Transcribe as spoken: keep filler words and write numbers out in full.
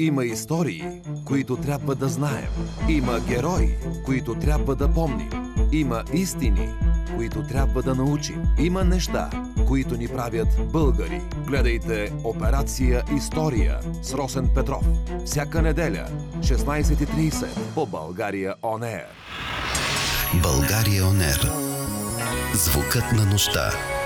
Има истории, които трябва да знаем. Има герои, които трябва да помним. Има истини, които трябва да научим. Има неща, които ни правят българи. Гледайте Операция История с Росен Петров. Всяка неделя, шестнайсет и трийсет по България Он Ер. България Он Ер. Звукът на нощта.